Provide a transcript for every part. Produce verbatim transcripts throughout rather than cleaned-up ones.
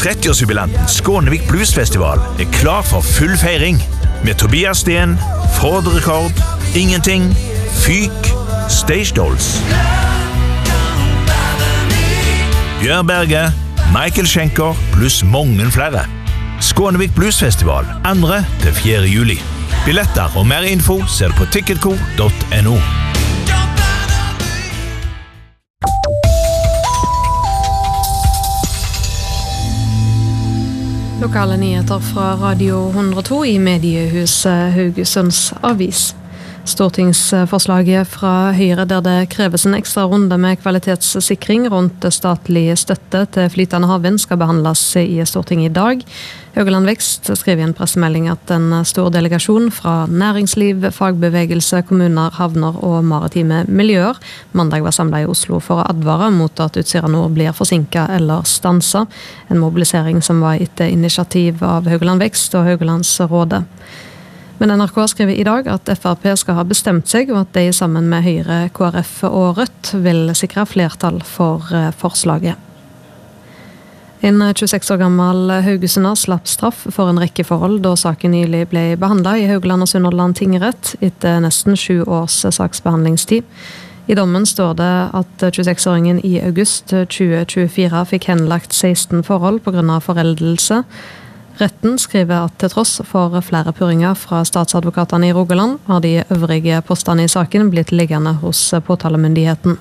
trettiårsjubilanten Skånevik Bluesfestival er klar for full feiring. Med Tobias Sten, Ford Rekord, Ingenting, Fyk, Stage Dolls, Bjørn Berge, Michael Schenker pluss mange flere. Skånevik Bluesfestival andre til fjerde juli. Billetter og mer info ser du på ticketco punktum no. Lokale nyheter fra Radio hundre og to i mediehuset Haugesunds Avis. Stortingsforslaget fra Høyre der det kreves en ekstra runde med kvalitetssikring rundt statlig støtte til flytende havvind skal behandles i Stortinget i dag. Haugaland Vekst skriver i en pressemelding at en stor delegasjon fra næringsliv, fagbevegelse, kommuner, havner og maritime miljøer mandag var samlet i Oslo for å advare mot at Utsira Nord blir forsinket eller stanset. En mobilisering som var etter initiativ av Haugaland Vekst og Haugalandsrådet. Men N R K skriver i dag at F R P skal ha bestemt seg, og at de sammen med Høyre, K R F og Rødt vil sikre flertall for forslaget. En tjueseks år gammel haugesunder slapp straff for en rekke forhold da saken nylig ble behandlet i Haugaland og Sunnhordland tingrett etter nesten sju års saksbehandlingstid. I dommen står det at tjueseksåringen i august tjue tjuefire fikk henlagt seksten forhold på grunn av foreldelse. Retten skriver at til tross for flere purringer fra statsadvokatene i Rogaland har de øvrige postene i saken blitt liggende hos påtalemyndigheten.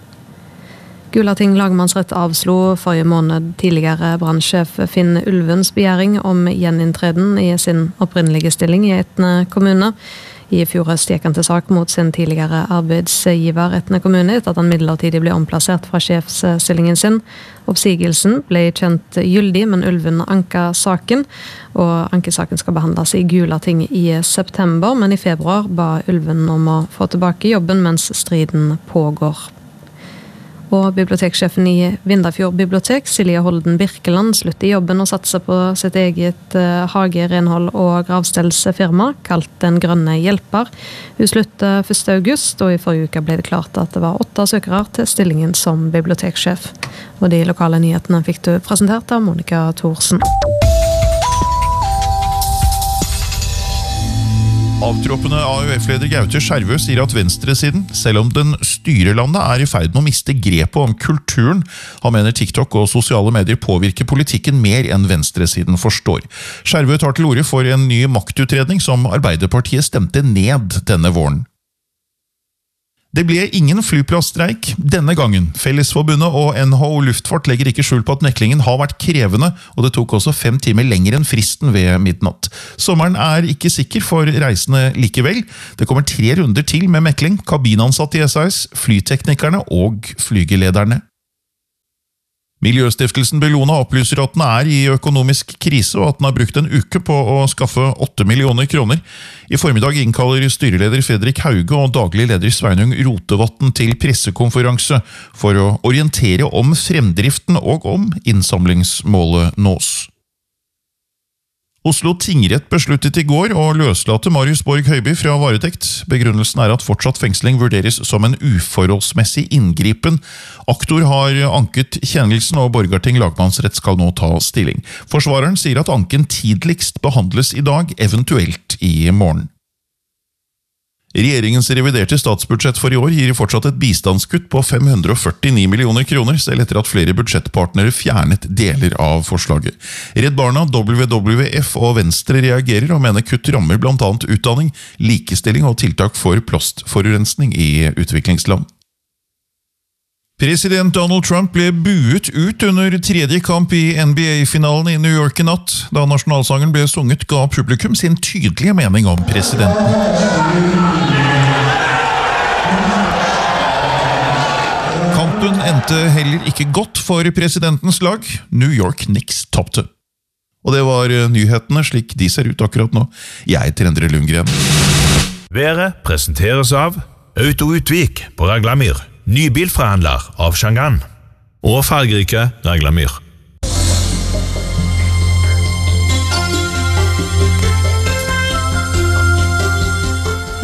Gulating lagmannsrett avslo forrige måned tidligere brannsjef Finn Ulvens begjæring om gjeninntreden i sin opprinnelige stilling i Etne kommune. I fjor høst gikk han til sak mot sin tidligere arbeidsgiver Etne kommune etter at han midlertidig ble omplassert fra sjefsstillingen sin. Oppsigelsen ble kjent gyldig, men Ulven anka saken, og ankesaken skal behandles i Gulating i september, men i februar ba Ulven om å få tilbake jobben mens striden pågår. Og biblioteksjefen i Vindafjord bibliotek, Silje Holden Birkeland, slutter i jobben og satser på sitt eget hage, renhold og gravstellsfirma, kalt Den grønne hjelper. Hun slutter første august, og i forrige uke ble det klart at det var åtte søkere til stillingen som biblioteksjef. Og de lokale nyhetene fikk du presentert av Monica Thorsen. Avtroppende A U F-leder Gaute Skjervø sier at venstresiden, selv om den styrer landet, er i ferd med å miste grepet om kulturen. Han mener TikTok og sosiale medier påvirker politikken mer enn venstresiden forstår. Skjervø tar til orde for en ny maktutredning som Arbeiderpartiet stemte ned denne våren. Det ble ingen flyplassstreik denne gangen. Fellesforbundet og N H O Luftfart legger ikke skjul på at meklingen har vært krevende, og det tok også fem timer lenger enn fristen ved midnatt. Sommeren er ikke sikker for reisende likevel. Det kommer tre runder til med mekling, kabinansatte i S A S, flyteknikerne og flygelederne. Miljøstiftelsen Bellona opplyser at den er i økonomisk krise og at den har brukt en uke på å skaffe åtte millioner kroner. I formiddag innkaller styreleder Fredrik Hauge og daglig leder Sveinung Rotevatn til pressekonferanse for å orientere om fremdriften og om innsamlingsmålet nås. Oslo tingrett besluttet i går å løslate Marius Borg Høiby fra varetekt. Begrunnelsen er at fortsatt fengsling vurderes som en uforholdsmessig inngripen. Aktor har anket kjennelsen, og Borgarting lagmannsrett skal nå ta stilling. Forsvareren sier at anken tidligst behandles i dag, eventuelt i morgen. Regjeringens reviderte statsbudsjett for i år gir fortsatt et bistandskutt på fem hundre og førtini millioner kroner, selv etter at flere budsjettpartnere fjernet deler av forslaget. Redd Barna, W W F og Venstre reagerer og mener kutt rammer blant annet utdanning, likestilling og tiltak for plastforurensning i utviklingsland. President Donald Trump ble buet ut under tredje kamp i N B A-finalen i New York i natt. Da nasjonalsangen ble sunget, ga publikum sin tydelige mening om presidenten. Kampen endte heller ikke godt for presidentens lag. New York Knicks tapte. Og det var nyhetene slik de ser ut akkurat nå. Jeg heter Endre Lundgren. Været presenteres av Auto Utvik på Raglamyr. Nybilforhandler av Shangan og fargerike Raglamyr.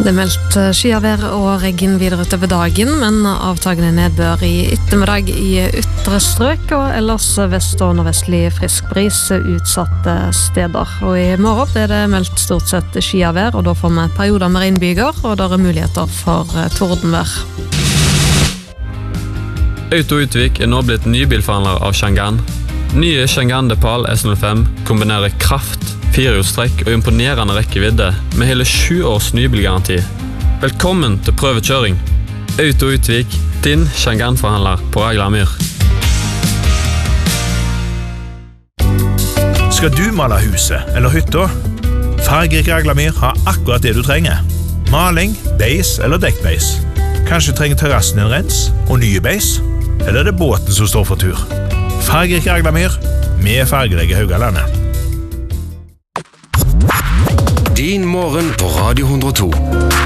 Det er meldt skyavær og regn videre utover dagen, men avtagende nedbør i ettermiddag i ytre strøk, og ellers vest- og nordvestlig frisk bris utsatte steder. Og i morgen er det meldt stort sett skyavær, og da får vi perioder med regnbyger, og der er muligheter for tordenvær. Auto Utvik er nå blitt nybilforhandler av Changan. Nye Changan Depal S null fem kombinerer kraft, firehjulstrekk og imponerende rekkevidde med hele sju års nybilgaranti. Velkommen til prøvekjøring. Auto Utvik, din Changan-forhandler på Raglamyr. Skal du male huset eller hytta? Fargerik Raglamyr har akkurat det du trenger. Maling, beis eller dekkbeis. Kanskje trenger terrassen en rens og nye beis? Eller er det båten som står for tur? Fargerik Raglamyr, med fargerike Haugalandet. Din morgen på Radio hundre og to.